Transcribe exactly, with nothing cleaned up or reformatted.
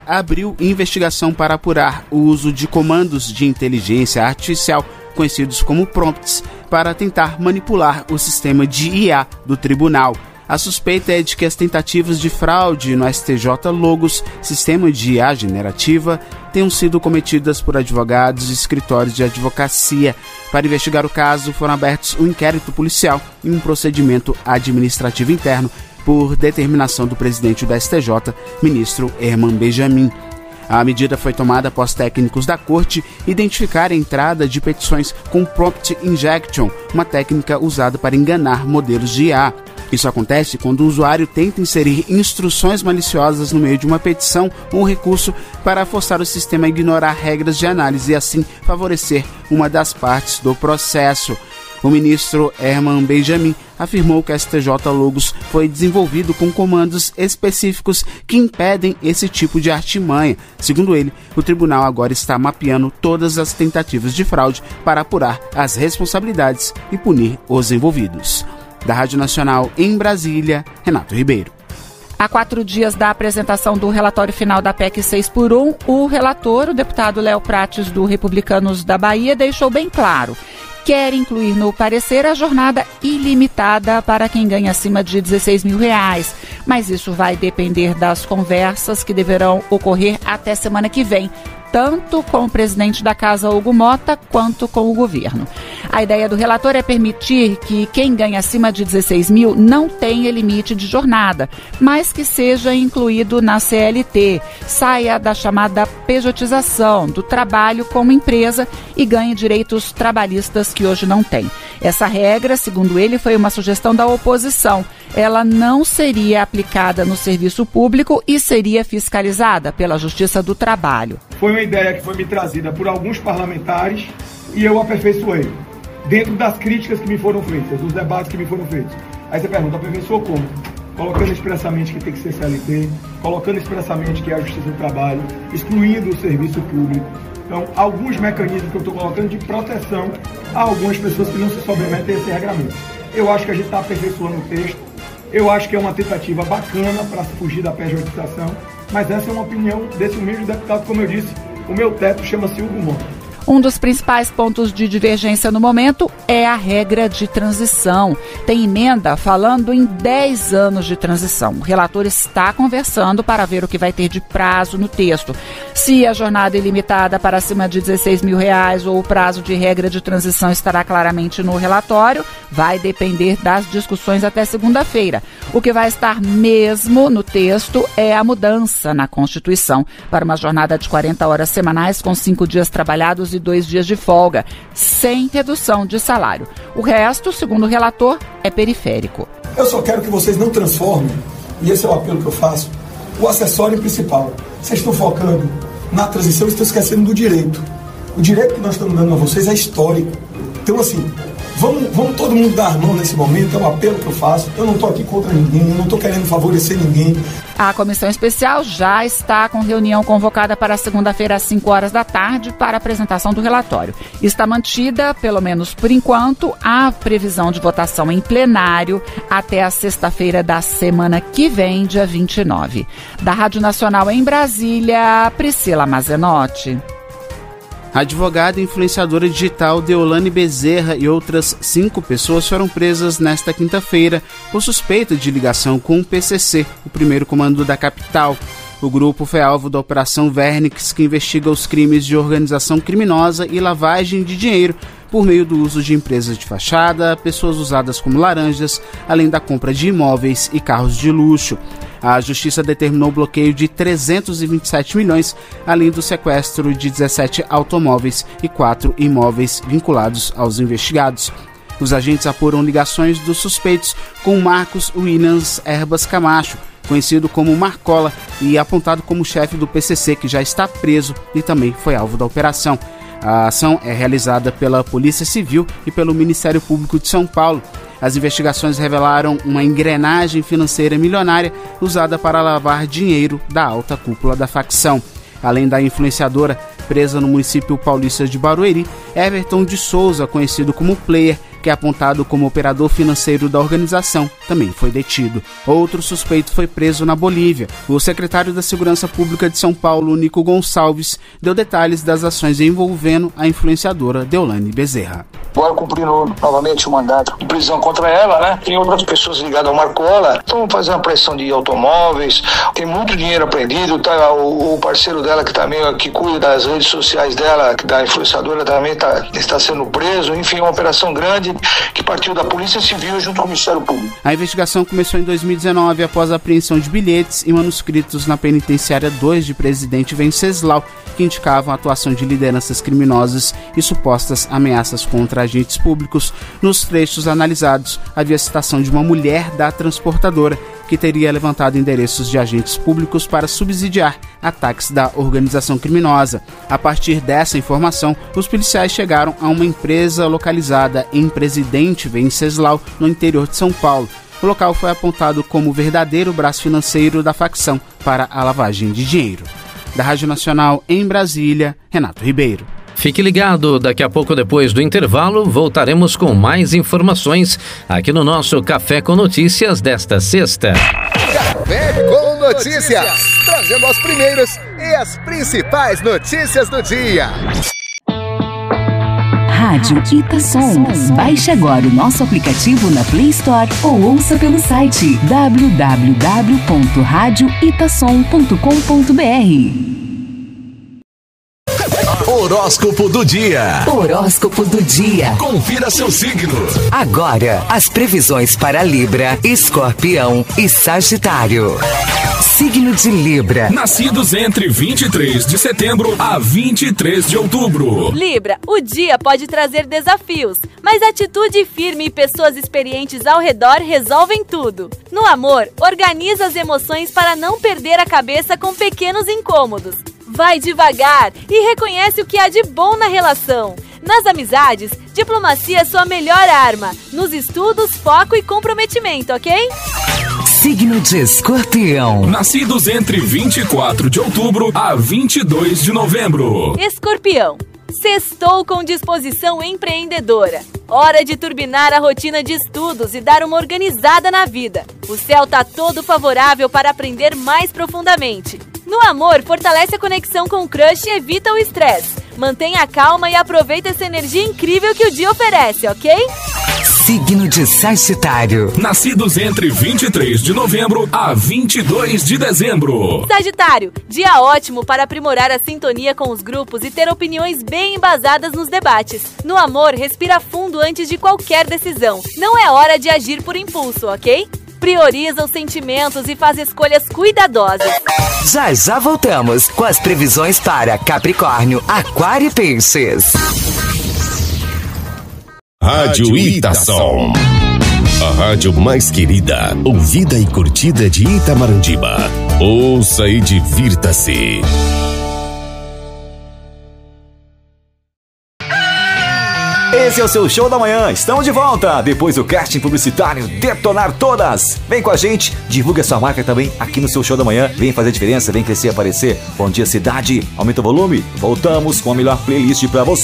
abriu investigação para apurar o uso de comandos de inteligência artificial, conhecidos como prompts, para tentar manipular o sistema de I A do tribunal. A suspeita é de que as tentativas de fraude no S T J Logos, sistema de I A generativa, tenham sido cometidas por advogados e escritórios de advocacia. Para investigar o caso, foram abertos um inquérito policial e um procedimento administrativo interno por determinação do presidente do S T J, ministro Herman Benjamin. A medida foi tomada após técnicos da corte identificarem a entrada de petições com prompt injection, uma técnica usada para enganar modelos de I A. Isso acontece quando o usuário tenta inserir instruções maliciosas no meio de uma petição ou recurso para forçar o sistema a ignorar regras de análise e assim favorecer uma das partes do processo. O ministro Herman Benjamin afirmou que a S T J Logos foi desenvolvido com comandos específicos que impedem esse tipo de artimanha. Segundo ele, o tribunal agora está mapeando todas as tentativas de fraude para apurar as responsabilidades e punir os envolvidos. Da Rádio Nacional em Brasília, Renato Ribeiro. Há quatro dias da apresentação do relatório final da P E C seis por um, o relator, o deputado Léo Prates, do Republicanos da Bahia, deixou bem claro: quer incluir no parecer a jornada ilimitada para quem ganha acima de dezesseis mil reais. Mas isso vai depender das conversas que deverão ocorrer até semana que vem, tanto com o presidente da Casa, Hugo Mota, quanto com o governo. A ideia do relator é permitir que quem ganha acima de dezesseis mil não tenha limite de jornada, mas que seja incluído na C L T, saia da chamada pejotização do trabalho como empresa e ganhe direitos trabalhistas que hoje não tem. Essa regra, segundo ele, foi uma sugestão da oposição. Ela não seria aplicada no serviço público e seria fiscalizada pela Justiça do Trabalho. Foi uma ideia que foi me trazida por alguns parlamentares e eu aperfeiçoei dentro das críticas que me foram feitas, dos debates que me foram feitos. Aí você pergunta, aperfeiçoou como? Colocando expressamente que tem que ser C L T, colocando expressamente que é a Justiça do Trabalho, excluindo o serviço público. Então, alguns mecanismos que eu estou colocando de proteção a algumas pessoas que não se submetem a esse regramento. Eu acho que a gente está aperfeiçoando o texto, eu acho que é uma tentativa bacana para fugir da pejotização, mas essa é uma opinião desse humilde deputado, como eu disse, o meu teto chama-se Hugo Mota. Um dos principais pontos de divergência no momento é a regra de transição. Tem emenda falando em dez anos de transição. O relator está conversando para ver o que vai ter de prazo no texto. Se a jornada é limitada para acima de dezesseis mil reais ou o prazo de regra de transição estará claramente no relatório, vai depender das discussões até segunda-feira. O que vai estar mesmo no texto é a mudança na Constituição para uma jornada de quarenta horas semanais com cinco dias trabalhados e dois dias de folga, sem redução de salário. O resto, segundo o relator, é periférico. Eu só quero que vocês não transformem, e esse é o apelo que eu faço, o acessório principal. Vocês estão focando na transição e estão esquecendo do direito. O direito que nós estamos dando a vocês é histórico. Então, assim, vamos, vamos todo mundo dar a mão nesse momento, é um apelo que eu faço. Eu não estou aqui contra ninguém, eu não estou querendo favorecer ninguém. A comissão especial já está com reunião convocada para segunda-feira às cinco horas da tarde para a apresentação do relatório. Está mantida, pelo menos por enquanto, a previsão de votação em plenário até a sexta-feira da semana que vem, dia vinte e nove. Da Rádio Nacional em Brasília, Priscila Mazenotti. A advogada e influenciadora digital Deolane Bezerra e outras cinco pessoas foram presas nesta quinta-feira por suspeita de ligação com o P C C, o primeiro comando da capital. O grupo foi alvo da Operação Vernix, que investiga os crimes de organização criminosa e lavagem de dinheiro por meio do uso de empresas de fachada, pessoas usadas como laranjas, além da compra de imóveis e carros de luxo. A Justiça determinou o bloqueio de trezentos e vinte e sete milhões, além do sequestro de dezessete automóveis e quatro imóveis vinculados aos investigados. Os agentes apuram ligações dos suspeitos com Marcos Williams Erbas Camacho, conhecido como Marcola e apontado como chefe do P C C, que já está preso e também foi alvo da operação. A ação é realizada pela Polícia Civil e pelo Ministério Público de São Paulo. As investigações revelaram uma engrenagem financeira milionária usada para lavar dinheiro da alta cúpula da facção. Além da influenciadora presa no município paulista de Barueri, Everton de Souza, conhecido como Player, que é apontado como operador financeiro da organização, também foi detido. Outro suspeito foi preso na Bolívia. O secretário da Segurança Pública de São Paulo, Nico Gonçalves, deu detalhes das ações envolvendo a influenciadora Deolane Bezerra. Agora cumprindo novamente o mandato de prisão contra ela, né? Tem outras pessoas ligadas ao Marcola, estão fazendo pressão de automóveis, tem muito dinheiro apreendido, tá? O, o parceiro dela que também que cuida das redes sociais dela, da influenciadora, também tá, está sendo preso. Enfim, uma operação grande que partiu da Polícia Civil junto com o Ministério Público. A investigação começou em dois mil e dezenove após a apreensão de bilhetes e manuscritos na penitenciária dois de Presidente Venceslau, que indicavam a atuação de lideranças criminosas e supostas ameaças contra agentes públicos. Nos trechos analisados, havia citação de uma mulher da transportadora que teria levantado endereços de agentes públicos para subsidiar ataques da organização criminosa. A partir dessa informação, os policiais chegaram a uma empresa localizada em Presidente Venceslau, no interior de São Paulo. O local foi apontado como o verdadeiro braço financeiro da facção para a lavagem de dinheiro. Da Rádio Nacional em Brasília, Renato Ribeiro. Fique ligado, daqui a pouco depois do intervalo voltaremos com mais informações aqui no nosso Café com Notícias desta sexta. Café com Notícias, trazendo as primeiras e as principais notícias do dia. Rádio Itasom. Baixe agora o nosso aplicativo na Play Store ou ouça pelo site w w w ponto rádio itasom ponto com ponto b r. Horóscopo do dia. Horóscopo do dia. Confira seu signo. Agora, as previsões para Libra, Escorpião e Sagitário. Signo de Libra. Nascidos entre vinte e três de setembro a vinte e três de outubro. Libra, o dia pode trazer desafios, mas atitude firme e pessoas experientes ao redor resolvem tudo. No amor, organiza as emoções para não perder a cabeça com pequenos incômodos. Vai devagar e reconhece o que há de bom na relação. Nas amizades, diplomacia é sua melhor arma. Nos estudos, foco e comprometimento, ok? Signo de Escorpião. Nascidos entre vinte e quatro de outubro a vinte e dois de novembro. Escorpião, sextou com disposição empreendedora. Hora de turbinar a rotina de estudos e dar uma organizada na vida. O céu tá todo favorável para aprender mais profundamente. No amor, fortalece a conexão com o crush e evita o estresse. Mantenha a calma e aproveita essa energia incrível que o dia oferece, ok? Signo de Sagitário. Nascidos entre vinte e três de novembro a vinte e dois de dezembro. Sagitário, dia ótimo para aprimorar a sintonia com os grupos e ter opiniões bem embasadas nos debates. No amor, respira fundo antes de qualquer decisão. Não é hora de agir por impulso, ok? Prioriza os sentimentos e faz escolhas cuidadosas. Já já voltamos com as previsões para Capricórnio, Aquário e Peixes. Rádio Itasom. A rádio mais querida, ouvida e curtida de Itamarandiba. Ouça e divirta-se. Esse é o seu Show da Manhã. Estamos de volta depois do casting publicitário Detonar Todas. Vem com a gente, divulgue a sua marca também aqui no seu Show da Manhã. Vem fazer diferença, vem crescer e aparecer. Bom dia, cidade. Aumenta o volume. Voltamos com a melhor playlist pra você.